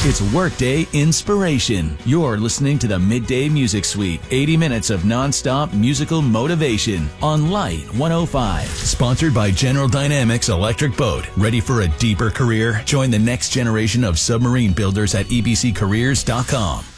It's Workday Inspiration. You're listening to the Midday Music Suite. 80 minutes of nonstop musical motivation on Light 105. Sponsored by General Dynamics Electric Boat. Ready for a deeper career? Join the next generation of submarine builders at ebccareers.com.